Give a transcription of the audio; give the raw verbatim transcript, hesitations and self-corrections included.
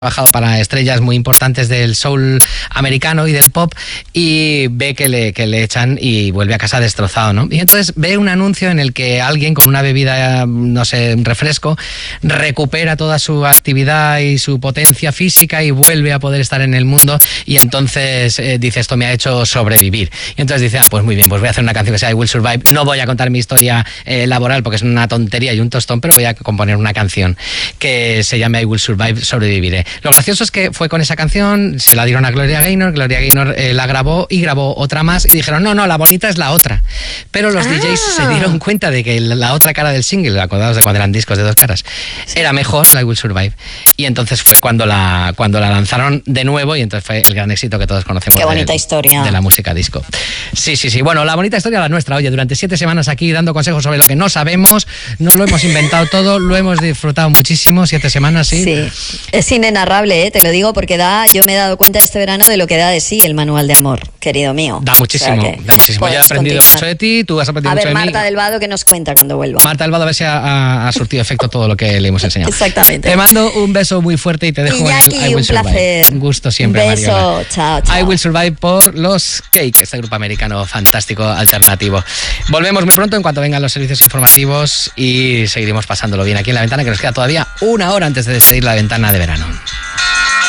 trabajado para estrellas muy importantes del soul americano y del pop, y ve que le, que le echan y vuelve a casa destrozado, ¿no? Y entonces ve un anuncio en el que alguien con una bebida, no sé, un refresco, recupera toda su actividad y su potencia física y vuelve a poder estar en el mundo, y entonces eh, dice, esto me ha hecho sobrevivir. Y entonces dice, ah, pues muy bien, pues voy a hacer una canción que se llama I Will Survive. No voy a contar mi historia eh, laboral porque es una tontería y un tostón, pero voy a componer una canción que se llame I Will Survive, sobreviviré. Lo gracioso es que fue con esa canción, se la dieron a Gloria Gaynor, Gloria Gaynor eh, la grabó y grabó otra más y dijeron, no, no, la bonita es la otra. Pero los ah. D Js se dieron cuenta de que la otra cara del single, acordados de cuando eran discos de dos caras, sí, era mejor, la I Will Survive. Y entonces fue cuando la, cuando la lanzaron de nuevo, y entonces fue el gran éxito que todos conocemos. Qué bonita de, historia. de la música disco. Sí, sí, sí. Bueno, la bonita historia la nuestra. Oye, durante siete semanas aquí dando consejos sobre lo que no sabemos, no lo hemos inventado todo, lo hemos disfrutado muchísimo, siete semanas, sí. Sí, es inenarrable, ¿eh? Te lo digo porque da, yo me he dado cuenta este verano de lo que da de sí el manual de amor, querido mío. Da muchísimo, o sea da muchísimo. Yo he aprendido continuar. mucho de ti, tú has aprendido a mucho ver, de mí. Marta del Vado, que nos cuenta cuando vuelva. Marta del Vado, a ver si ha, ha, ha surtido efecto todo lo que le hemos enseñado. Exactamente. Te mando un beso muy fuerte y te dejo Iñaki, en el I Will un Survive. placer. Un gusto siempre, un beso, Mariola. chao, chao. I Will Survive por los Cake, este grupo americano fantástico, alternativo. Volvemos muy pronto en cuanto vengan los servicios informativos y seguiremos pasándolo bien aquí en La Ventana, que nos queda todavía una hora antes de despedir la ventana de verano.